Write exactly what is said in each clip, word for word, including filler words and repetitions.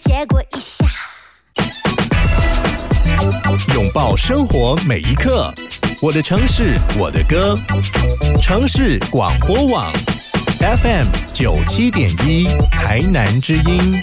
借过一下。 拥抱生活每一刻，我的城市我的歌，城市广播网 F M 九七点一台南之音。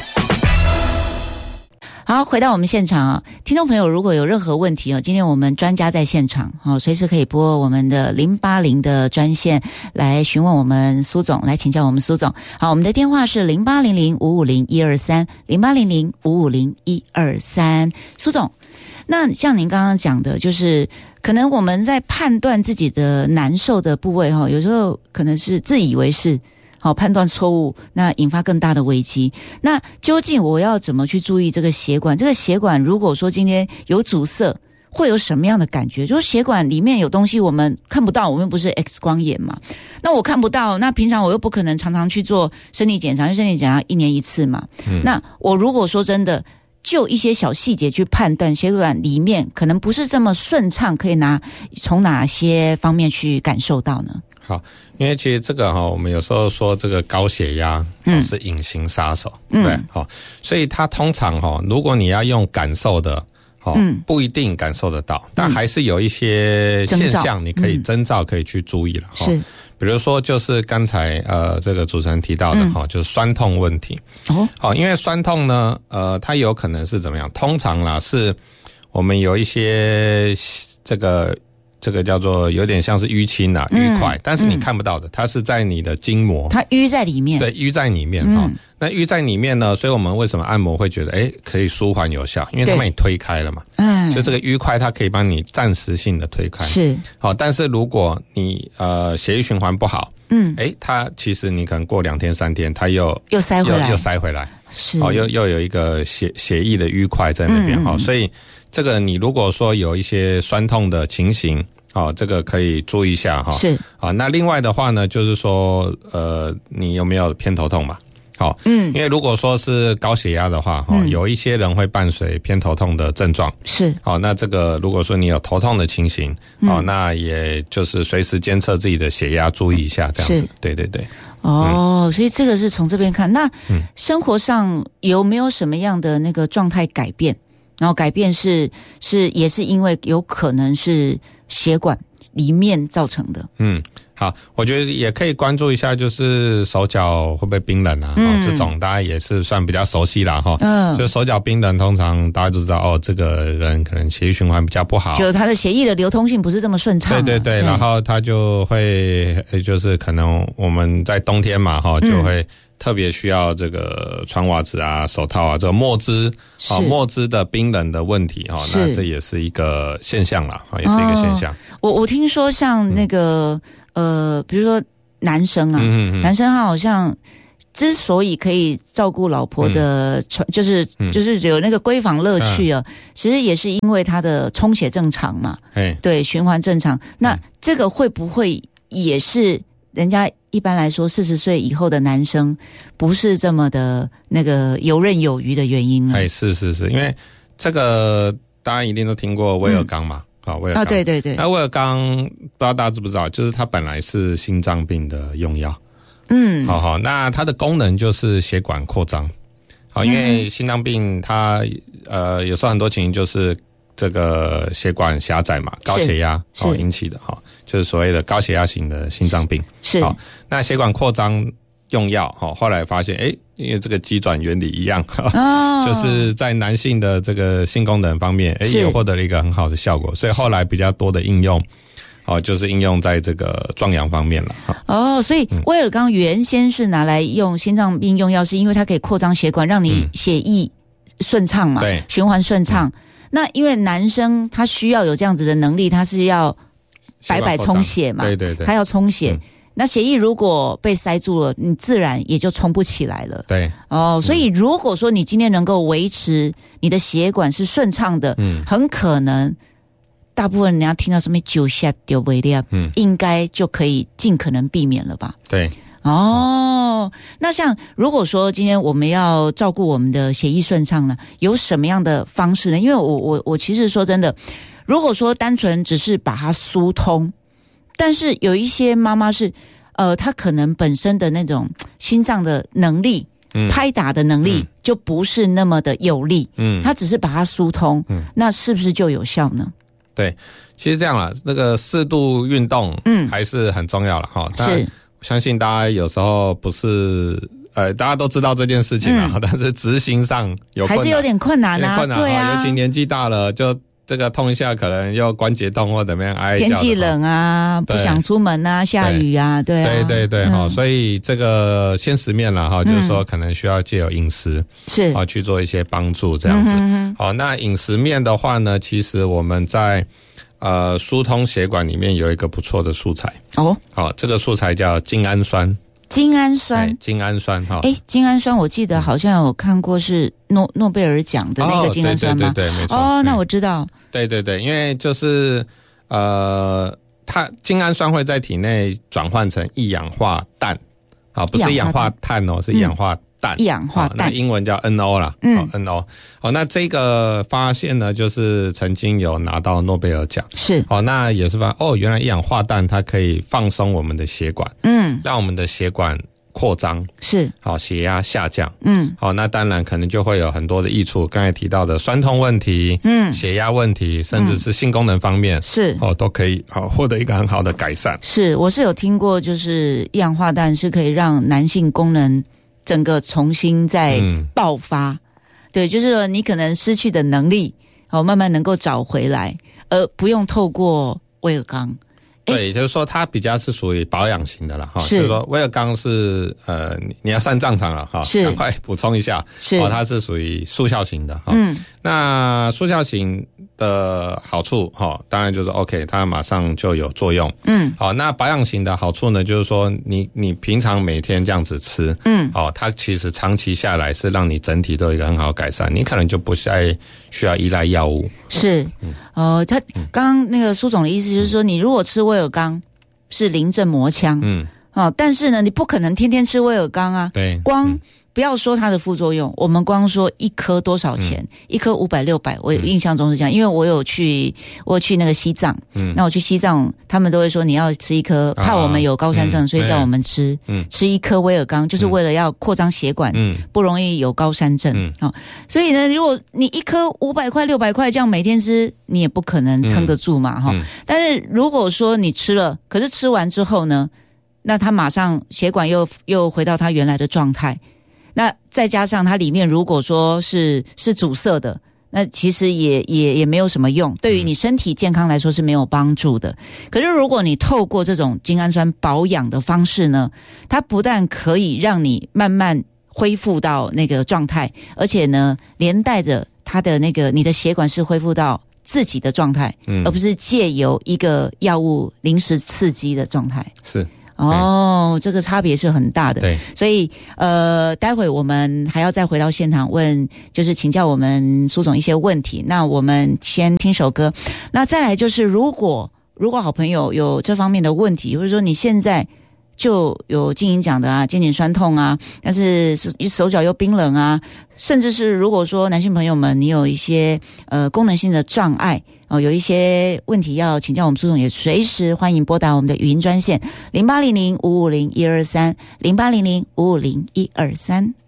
好，回到我们现场啊，听众朋友如果有任何问题啊，今天我们专家在现场，好，随时可以拨我们的零八零的专线来询问我们苏总，来请教我们苏总。好，我们的电话是零八零零五五零一二三零八零零五五零一二三。苏总，那像您刚刚讲的，就是可能我们在判断自己的难受的部位哈，有时候可能是自以为是。好，判断错误，那引发更大的危机。那究竟我要怎么去注意这个血管？这个血管如果说今天有阻塞，会有什么样的感觉？就是血管里面有东西我们看不到，我们不是 X 光眼嘛？那我看不到，那平常我又不可能常常去做身体检查，因为身体检查一年一次嘛。嗯、那我如果说真的就一些小细节去判断血管里面可能不是这么顺畅，可以拿从哪些方面去感受到呢？ 好，因为其实这个哈，我们有时候说这个高血压嗯是隐形杀手，嗯、对，好，所以它通常哈，如果你要用感受的，哦，嗯、不一定感受得到，但还是有一些现象你可以征兆可以去注意了，哈、嗯。比如说就是刚才呃这个主持人提到的哈、嗯，就是酸痛问题哦，好，因为酸痛呢，呃，它有可能是怎么样？通常啦，是我们有一些这个。这个叫做有点像是淤青啊，淤块、嗯，但是你看不到的，它是在你的筋膜， 它淤在里面， 对，淤在里面哈、嗯哦。那淤在里面呢，所以我们为什么按摩会觉得哎可以舒缓有效？因为它把你推开了嘛，嗯，就这个淤块它可以帮你暂时性的推开，是好、哦。但是如果你呃血液循环不好，嗯，哎，它其实你可能过两天三天，它又又塞回来， 又, 又塞回来， 是哦，又又有一个血血液的淤块在那边哈、嗯哦，所以。这个你如果说有一些酸痛的情形，哦，这个可以注意一下哈。是啊，那另外的话呢，就是说，呃，你有没有偏头痛嘛？好、哦，嗯，因为如果说是高血压的话，哈、哦嗯，有一些人会伴随偏头痛的症状。是，好、哦，那这个如果说你有头痛的情形，嗯、哦，那也就是随时监测自己的血压，注意一下这样子。对对对。 哦、嗯，所以这个是从这边看。那生活上有没有什么样的那个状态改变？然后改变是是也是因为有可能是血管里面造成的。嗯， 好，我觉得也可以关注一下，就是手脚会不会冰冷啊？嗯、哦，这种大家也是算比较熟悉啦，哈。嗯，就手脚冰冷，通常大家都知道哦，这个人可能血液循环比较不好， 就他的血液的流通性不是这么顺畅。 对对对，然后他就会就是可能我们在冬天嘛，哈，就会。嗯特别需要这个穿袜子啊、手套啊，这个末肢啊、哦、末肢的冰冷的问题哈、哦，那这也是一个现象啦，也是一个现象。 哦、我我听说像那个、嗯、呃，比如说男生啊，嗯嗯男生他好像之所以可以照顾老婆的，嗯、就是就是有那个闺房乐趣啊、嗯，其实也是因为他的充血正常嘛，对，循环正常。那这个会不会也是人家？一般来说，四十岁以后的男生不是这么的那个游刃有余的原因了。 哎，是是是，因为这个大家一定都听过威尔刚嘛，啊、嗯，威尔刚，啊，对对对。那威尔刚不知道大家知不知道，就是他本来是心脏病的用药，嗯，好好，那它的功能就是血管扩张，好，因为心脏病它呃有时候很多情形就是。这个血管狭窄嘛，高血压哦引起的哈、哦，就是所谓的高血压型的心脏病。是，好、哦，那血管扩张用药哈、哦，后来发现，哎，因为这个机转原理一样，哦、就是在男性的这个性功能方面，哎，也获得了一个很好的效果，所以后来比较多的应用，哦，就是应用在这个壮阳方面了。 哦，所以威尔刚原先是拿来用心脏病用药，是因为它可以扩张血管，让你血液顺畅嘛，对、嗯，循环顺畅。嗯那因为男生他需要有这样子的能力，他是要百百充血嘛，对对对，他要充血、嗯。那血液如果被塞住了，你自然也就充不起来了。对，哦，所以如果说你今天能够维持你的血管是顺畅的，嗯，很可能大部分人家听到什么九下丢微量，嗯，应该就可以尽可能避免了吧？对。哦，那像如果说今天我们要照顾我们的血液顺畅呢，有什么样的方式呢？因为我我我其实说真的，如果说单纯只是把它疏通，但是有一些妈妈是，呃，她可能本身的那种心脏的能力嗯、拍打的能力就不是那么的有力，嗯，它只是把它疏通，嗯，那是不是就有效呢？ 对，其实这样啦，这个适度运动，嗯，还是很重要了哈。是，相信大家有时候不是。呃，大家都知道这件事情了，嗯、但是执行上有困难， 还是有点困难啊。 困难， 对啊， 尤其年纪大了，就这个痛一下，可能又关节痛或怎么样，哀叫。 天气冷啊，不想出门啊，下雨啊，对啊， 对对对，哈、嗯，所以这个现实面了哈，就是说可能需要借由饮食是啊去做一些帮助，这样子。嗯、好，那饮食面的话呢，其实我们在呃疏通血管里面有一个不错的素材哦，好，这个素材叫精氨酸。 精氨酸， 精氨酸哈， 哎，精氨酸，我记得好像有看过是诺诺贝尔奖的那个精氨酸吗？ 哦、对, 对, 对, 对，没错。 哦，那我知道。 对对对，因为就是呃，它精氨酸会在体内转换成一氧化氮，好，不是一氧化碳哦，是一氧化氮， 一氧化氮， 那英文叫 N O 啦，嗯、哦、，N O。哦，那这个发现呢，就是曾经有拿到诺贝尔奖， 是。 哦，那也是发现哦，原来一氧化氮它可以放松我们的血管，嗯，让我们的血管扩张， 是。 好，血压下降，嗯，好，那当然可能就会有很多的益处，刚才提到的酸痛问题，嗯，血压问题，甚至是性功能方面，是，哦，都可以好获得一个很好的改善。 是，我是有听过，就是一氧化氮是可以让男性功能整个重新再爆发，嗯、对，就是说你可能失去的能力，哦，慢慢能够找回来，而不用透过威尔刚。 对，也就是说它比较是属于保养型的了哈，就是说威尔刚是呃你要上战场了哈，赶快补充一下，是哦，它是属于速效型的哈。嗯，那速效型的好处哈，当然就是 OK， 它马上就有作用。嗯，好，那保养型的好处呢，就是说你你平常每天这样子吃，嗯，哦，它其实长期下来是让你整体都有一个很好的改善，你可能就不再需要依赖药物。 是，嗯、呃，他刚刚那个苏总的意思就是说，你如果吃威尔刚是临阵磨枪，嗯，哦，但是呢，你不可能天天吃威尔刚啊， 对， 光、嗯、不要说它的副作用，我们光说一颗多少钱，嗯、一颗五百六百，我印象中是这样，因为我有去，我有去那个西藏，嗯，那我去西藏，他们都会说你要吃一颗，怕我们有高山症，啊、所以叫我们吃，嗯，吃一颗威尔刚，就是为了要扩张血管，嗯，不容易有高山症，嗯，哦，所以呢，如果你一颗五百块、六百块这样每天吃，你也不可能撑得住嘛，哈、嗯嗯。但是如果说你吃了，可是吃完之后呢，那它马上血管又又回到它原来的状态。那再加上它里面如果说是是阻塞的，那其实也也也没有什么用，对于你身体健康来说是没有帮助的。可是如果你透过这种精氨酸保养的方式呢，它不但可以让你慢慢恢复到那个状态，而且呢，连带着它的那个你的血管是恢复到自己的状态，嗯，而不是借由一个药物临时刺激的状态。 是。 哦，这个差别是很大的， 对， 所以呃，待会我们还要再回到现场问，就是请教我们苏总一些问题。那我们先听首歌，那再来就是如果如果好朋友有这方面的问题，或者说你现在就有静莹讲的啊，肩颈酸痛啊，但是手脚又冰冷啊，甚至是如果说男性朋友们你有一些呃功能性的障碍哦，有一些问题要请教我们苏总，也随时欢迎拨打我们的语音专线零八零零五五零一二三零八零零五五零一二三。